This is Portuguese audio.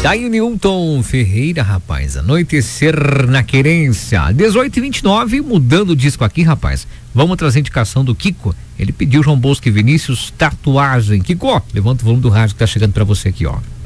Daí o Newton Ferreira, rapaz, Anoitecer na Querência, 18h29, mudando o disco aqui, rapaz. Vamos trazer a indicação do Kiko. Ele pediu João Bosco e Vinícius, Tatuagem. Kiko, levanta o volume do rádio que tá chegando pra você aqui, ó.